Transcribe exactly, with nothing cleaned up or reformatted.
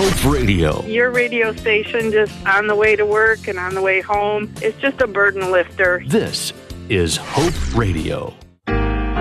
Hope Radio. Your radio station, just on the way to work and on the way home, it's just a burden lifter. This is Hope Radio.